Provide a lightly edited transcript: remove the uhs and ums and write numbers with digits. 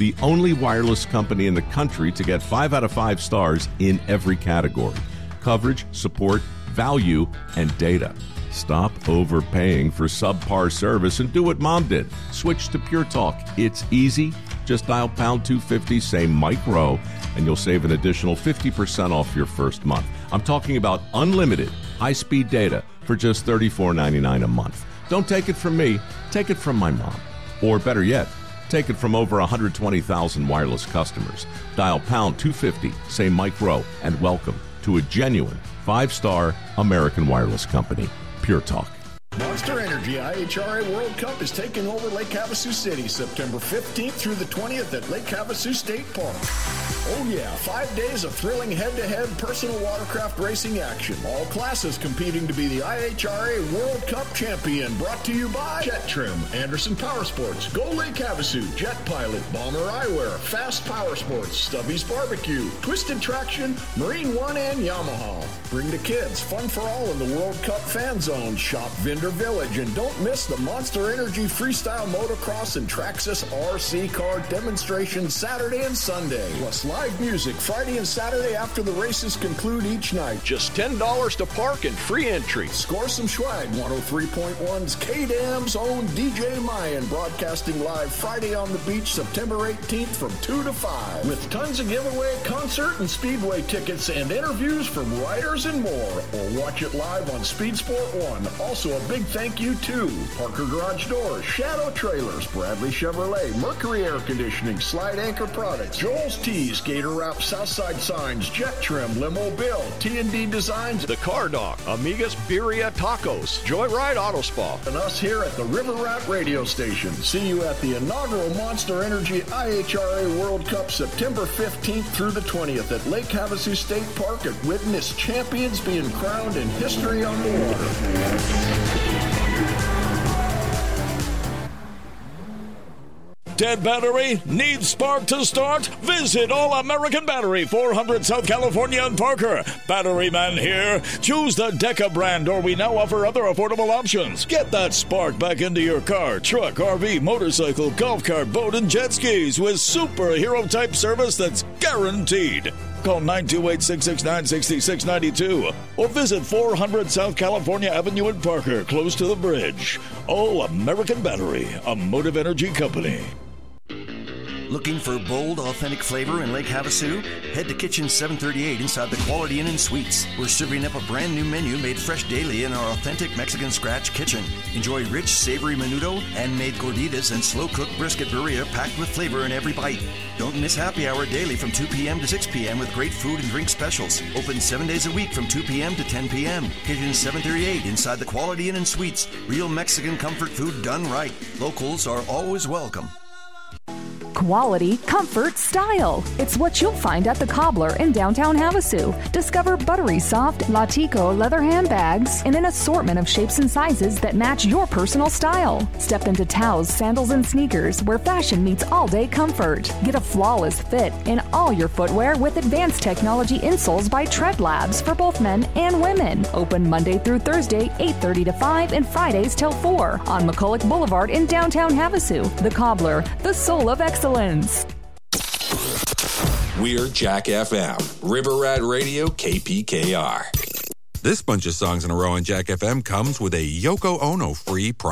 the only wireless company in the country to get 5 out of 5 stars in every category: coverage, support, value, and data. Stop overpaying for subpar service and do what Mom did. Switch to Pure Talk. It's easy. Just dial pound 250, say Mike Rowe, and you'll save an additional 50% off your first month. I'm talking about unlimited high-speed data for just $34.99 a month. Don't take it from me. Take it from my mom. Or better yet, take it from over 120,000 wireless customers. Dial pound 250, say Mike Rowe, and welcome to a genuine 5-star American wireless company. Pure Talk. Monster Energy IHRA World Cup is taking over Lake Havasu City September 15th through the 20th at Lake Havasu State Park. Oh yeah, 5 days of thrilling head-to-head personal watercraft racing action. All classes competing to be the IHRA World Cup champion. Brought to you by Jet Trim, Anderson Power Sports, Go Lake Havasu, Jet Pilot, Bomber Eyewear, Fast Power Sports, Stubby's Barbecue, Twisted Traction, Marine One, and Yamaha. Bring the kids, fun for all in the World Cup fan zone. Shop Vendor Village, and don't miss the Monster Energy Freestyle Motocross and Traxxas RC car demonstration Saturday and Sunday. Plus live music Friday and Saturday after the races conclude each night. Just $10 to park and free entry. Score some swag. 103.1's KDAM's own DJ Mayan broadcasting live Friday on the beach September 18th from 2 to 5 with tons of giveaway, concert, and speedway tickets and interviews from riders and more. Or watch it live on Speed Sport 1. Also a big thank you to Parker Garage Doors, Shadow Trailers, Bradley Chevrolet, Mercury Air Conditioning, Slide Anchor Products, Joel's Tees, Gator Wrap, Southside Signs, Jet Trim, Limo Bill, T&D Designs, The Car Dock, Amigas Birria Tacos, Joyride Auto Spa, and us here at the River Rat Radio Station. See you at the inaugural Monster Energy IHRA World Cup September 15th through the 20th at Lake Havasu State Park and witness champions being crowned in history on the water. Dead battery? Needs spark to start? Visit All American Battery, 400 South California and Parker. Battery man here. Choose the Deca brand, or we now offer other affordable options. Get that spark back into your car, truck, RV, motorcycle, golf cart, boat, and jet skis with superhero-type service that's guaranteed. Call 928-669-6692 or visit 400 South California Avenue in Parker, close to the bridge. All American Battery, a Motive Energy company. Looking for bold, authentic flavor in Lake Havasu? Head to Kitchen 738 inside the Quality Inn and Suites. We're serving up a brand new menu made fresh daily in our authentic Mexican scratch kitchen. Enjoy rich, savory menudo, handmade gorditas, and slow-cooked brisket birria packed with flavor in every bite. Don't miss happy hour daily from 2 p.m. to 6 p.m. with great food and drink specials. Open 7 days a week from 2 p.m. to 10 p.m. Kitchen 738 inside the Quality Inn and Suites. Real Mexican comfort food done right. Locals are always welcome. Quality, comfort, style. It's what you'll find at the Cobbler in downtown Havasu. Discover buttery soft Latico leather handbags in an assortment of shapes and sizes that match your personal style. Step into Tao's sandals and sneakers where fashion meets all-day comfort. Get a flawless fit in all your footwear with advanced technology insoles by Tread Labs for both men and women. Open Monday through Thursday, 8:30 to 5 and Fridays till 4 on McCulloch Boulevard in downtown Havasu. The Cobbler, the soul of excellence. We're Jack FM, River Rat Radio, KPKR. This bunch of songs in a row on Jack FM comes with a Yoko Ono free prize.